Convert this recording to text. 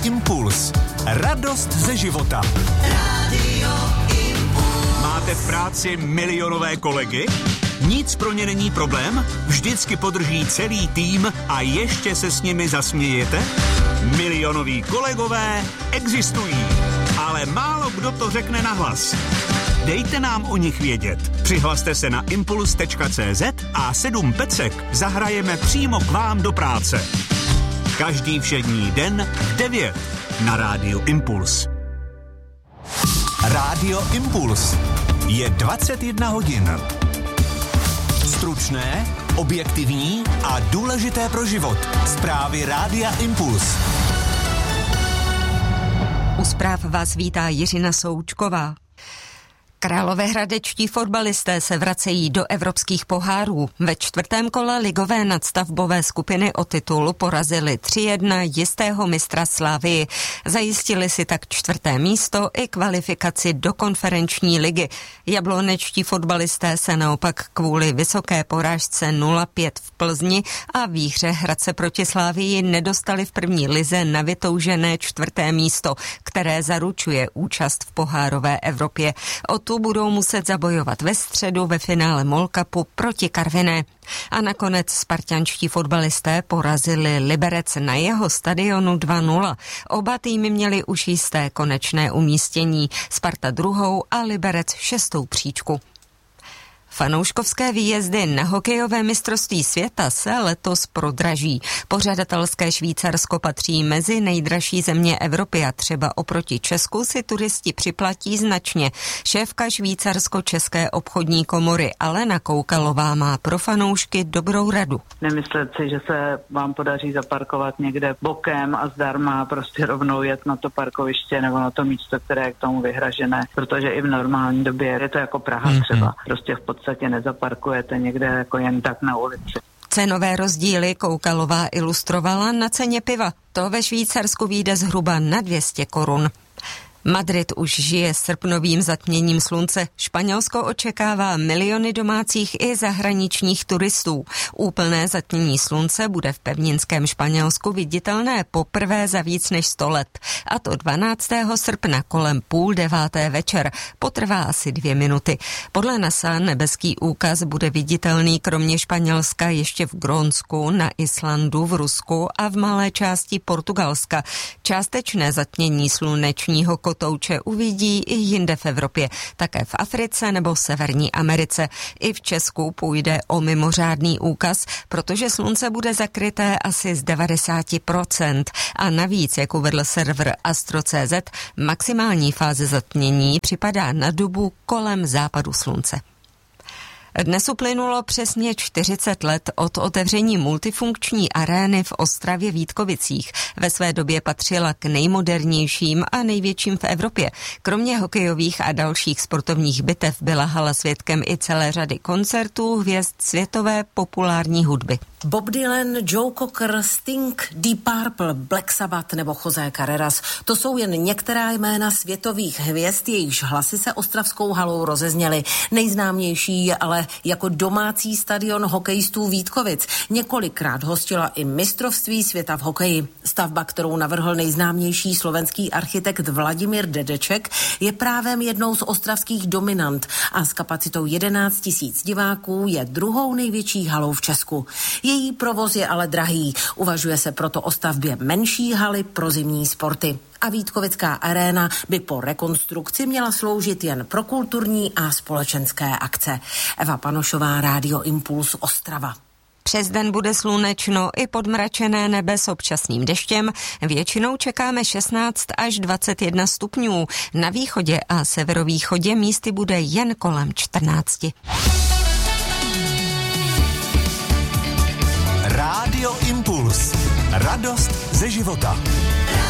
Impuls. Radost ze života. Radio Impuls. Máte v práci milionové kolegy? Nic pro ně není problém? Vždycky podrží celý tým a ještě se s nimi zasmějete? Milionoví kolegové existují, ale málo kdo to řekne nahlas. Dejte nám o nich vědět. Přihlaste se na impuls.cz a 7 pecek zahrajeme přímo k vám do práce. Každý všední den v 9 na Rádiu Impuls. Rádio Impuls. Je 21 hodin. Stručné, objektivní a důležité pro život. Zprávy Rádia Impuls. U zpráv vás vítá Jiřina Součková. Královéhradečtí fotbalisté se vracejí do evropských pohárů. Ve čtvrtém kole ligové nadstavbové skupiny o titul porazili 3-1 jistého mistra Slavii. Zajistili si tak 4. místo i kvalifikaci do konferenční ligy. Jablonečtí fotbalisté se naopak kvůli vysoké porážce 0-5 v Plzni a výhře Hradce proti Slavii nedostali v první lize na vytoužené 4. místo, které zaručuje účast v pohárové Evropě. Tu budou muset zabojovat ve středu ve finále MOL Cupu proti Karviné. A nakonec spartanští fotbalisté porazili Liberec na jeho stadionu 2-0. Oba týmy měli už jisté konečné umístění. Sparta 2. a Liberec 6. příčku. Fanouškovské výjezdy na hokejové mistrovství světa se letos prodraží. Pořadatelské Švýcarsko patří mezi nejdražší země Evropy a třeba oproti Česku si turisti připlatí značně. Šéfka Švýcarsko-české obchodní komory Alena Koukalová má pro fanoušky dobrou radu. Nemyslet si, že se vám podaří zaparkovat někde bokem a zdarma prostě rovnou jet na to parkoviště nebo na to místo, které je k tomu vyhražené, protože i v normální době je to jako Praha třeba. Prostě v podstatě nezaparkujete někde jako jen tak na ulici. Cenové rozdíly Koukalová ilustrovala na ceně piva. To ve Švýcarsku vyjde zhruba na 200 korun. Madrid už žije srpnovým zatměním slunce. Španělsko očekává miliony domácích i zahraničních turistů. Úplné zatmění slunce bude v pevninském Španělsku viditelné poprvé za víc než 100 let. A to 12. srpna kolem 8:30 večer. Potrvá asi 2 minuty. Podle NASA nebeský úkaz bude viditelný kromě Španělska ještě v Grónsku, na Islandu, v Rusku a v malé části Portugalska. Částečné zatmění slunečního kotouče uvidí i jinde v Evropě, také v Africe nebo Severní Americe. I v Česku půjde o mimořádný úkaz, protože slunce bude zakryté asi z 90%. A navíc, jak uvedl server Astro.cz, maximální fáze zatmění připadá na dobu kolem západu slunce. Dnes uplynulo přesně 40 let od otevření multifunkční arény v Ostravě-Vítkovicích. Ve své době patřila k nejmodernějším a největším v Evropě. Kromě hokejových a dalších sportovních bitev byla hala svědkem i celé řady koncertů hvězd světové populární hudby. Bob Dylan, Joe Cocker, Sting, Deep Purple, Black Sabbath nebo José Carreras. To jsou jen některá jména světových hvězd, jejichž hlasy se ostravskou halou rozezněly. Nejznámější je ale jako domácí stadion hokejistů Vítkovic. Několikrát hostila i mistrovství světa v hokeji. Stavba, kterou navrhl nejznámější slovenský architekt Vladimír Dedeček, je právě jednou z ostravských dominant a s kapacitou 11 000 diváků je druhou největší halou v Česku. Její provoz je ale drahý. Uvažuje se proto o stavbě menší haly pro zimní sporty. A Vítkovická aréna by po rekonstrukci měla sloužit jen pro kulturní a společenské akce. Eva Panošová, Rádio Impuls, Ostrava. Přes den bude slunečno i podmračené nebe s občasným deštěm. Většinou čekáme 16 až 21 stupňů. Na východě a severovýchodě místy bude jen kolem 14. Rádio Impuls. Radost ze života.